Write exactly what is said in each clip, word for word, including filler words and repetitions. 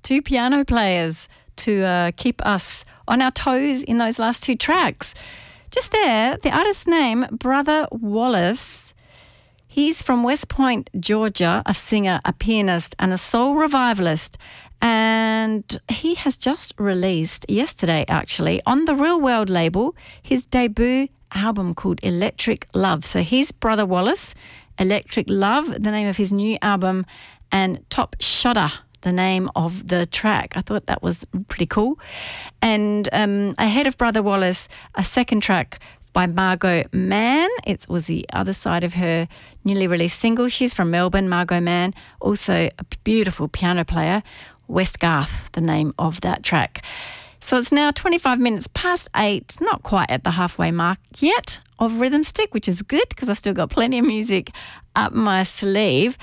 two piano players to uh, keep us on our toes in those last two tracks. Just there, the artist's name, Brother Wallace. He's from West Point, Georgia, a singer, a pianist and a soul revivalist. And he has just released, yesterday actually, on the Real World label, his debut album called Electric Love. So he's Brother Wallace, Electric Love, the name of his new album, and Top Shudder, the name of the track. I thought that was pretty cool. And um, ahead of Brother Wallace, a second track by Margot Mann. It was the other side of her newly released single. She's from Melbourne, Margot Mann, also a beautiful piano player. West Garth, the name of that track. So it's now twenty-five minutes past eight, not quite at the halfway mark yet of Rhythm Stick, which is good because I've still got plenty of music up my sleeve.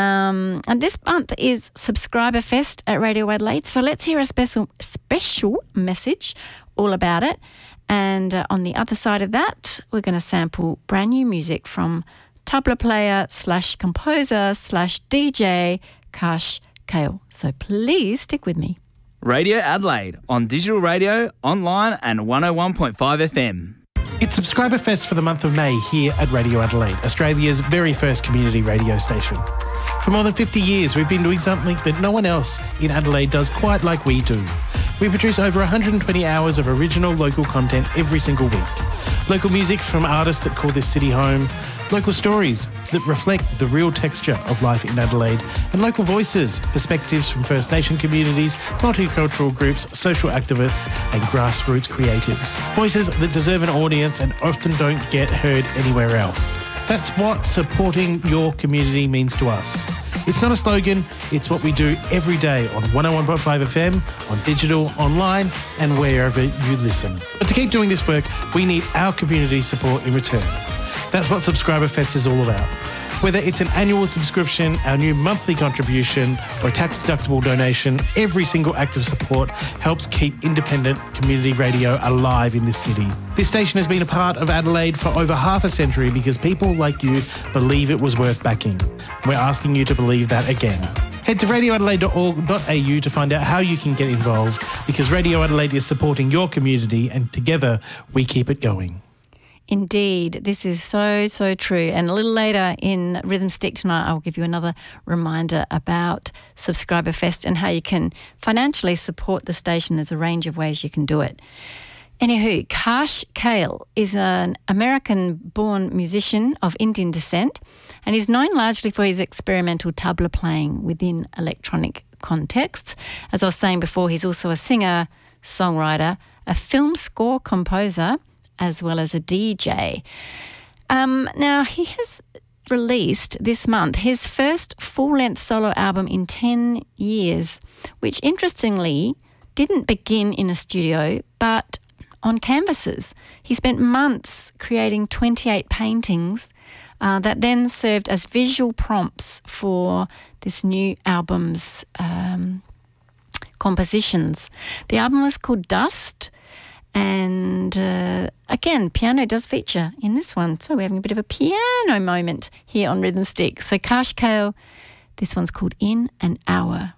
Um, and this month is Subscriber Fest at Radio Adelaide. So let's hear a special special message all about it. And uh, on the other side of that, we're going to sample brand new music from tabla player slash composer slash D J Kash Kale. So please stick with me. Radio Adelaide on digital radio, online and one oh one point five F M. It's Subscriber Fest for the month of May here at Radio Adelaide, Australia's very first community radio station. For more than fifty years, we've been doing something that no one else in Adelaide does quite like we do. We produce over one hundred twenty hours of original local content every single week. Local music from artists that call this city home, local stories that reflect the real texture of life in Adelaide, and local voices, perspectives from First Nation communities, multicultural groups, social activists and grassroots creatives. Voices that deserve an audience and often don't get heard anywhere else. That's what supporting your community means to us. It's not a slogan, it's what we do every day on one oh one point five F M, on digital, online and wherever you listen. But to keep doing this work, we need our community support in return. That's what Subscriber Fest is all about. Whether it's an annual subscription, our new monthly contribution or a tax-deductible donation, every single act of support helps keep independent community radio alive in this city. This station has been a part of Adelaide for over half a century because people like you believe it was worth backing. We're asking you to believe that again. Head to radio adelaide dot org dot a u to find out how you can get involved because Radio Adelaide is supporting your community and together we keep it going. Indeed, this is so, so true. And a little later in Rhythm Stick tonight, I'll give you another reminder about Subscriber Fest and how you can financially support the station. There's a range of ways you can do it. Anywho, Kash Kale is an American-born musician of Indian descent and he's known largely for his experimental tabla playing within electronic contexts. As I was saying before, he's also a singer, songwriter, a film score composer, as well as a D J. Um, now, he has released this month his first full-length solo album in ten years, which interestingly didn't begin in a studio, but on canvases. He spent months creating twenty-eight paintings uh, that then served as visual prompts for this new album's um, compositions. The album was called Dust. And uh, again, piano does feature in this one. So we're having a bit of a piano moment here on Rhythm Stick. So Kash Kale, this one's called In an Hour.